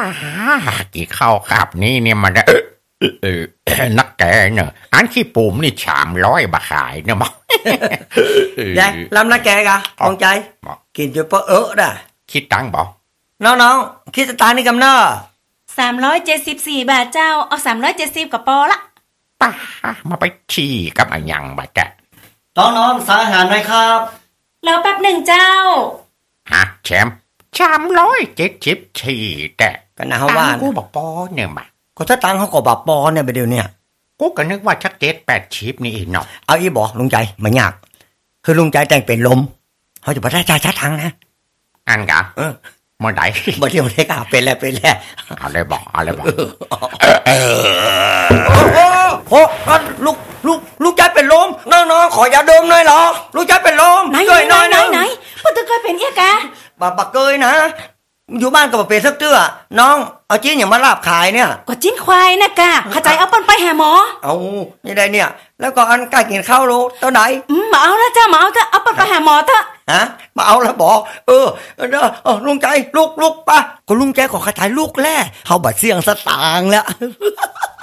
กี่ข้าวครับนี่เนี่ยมันนักแกเนอะอันขี้ปูมนี่300 บาทขายเนอะมั้งเดี๋ยวลำนักแกกะมองใจกินจนเปอะด่ะคิดตังค์บอกน้องๆคิดสตางค์นี่กำเนาะ 374 บาทเจ้าเอา370กับปอละป้ามาไปชี้กับอะไรยังบาแกน้องๆสั่งอาหารหน่อยครับแล้วแป๊บหนึ่งเจ้าแชมป์374แต่กันนะว่ากูบอกปอเนี่ยมาก็ถ้าตังเขาก็บอกปอเนี่ยไปเดี๋ยวเนี่ยกูก็นึกว่าชัก7-8นี่อีกเนาะเอาอีบอกลุงใจไม่ยากคือลุงใจแต่งเป็นลมเขาจะบอกได้จ่ายชัดทังนะอันกะเมื่อไหร่บ่เที่ยวได้กะเป็นแล้วเอาเลยบอกโอ้ลูกใจเป็นลมน้องๆขอยาดมหน่อยเหรอลูกใจเป็นลมไหนพ่อตะเคยเป็นเอี้ยกะบักเกยนะอยู่บ้านก็บ่เป็นสักเตื้อน้องเอาจิ้นอย่างมาลาบขายเนี่ยก็จิ้นควายนะกะเข้าใจเอาเปิ้นไปหาหมอเอานี่ได้เนี่ยแล้วก็อันกล้ากินข้าวโลเท่าไหร่มาเอาแล้วจ้ามาเอาเถอะเอาเปิ้นไปหาหมอเถอะมาเอาแล้วบอกลุงใจลูกป่ะก็ลุงใจขอขายลูกแล่เฮาบัดเสี่ยงสตางค์แล้ว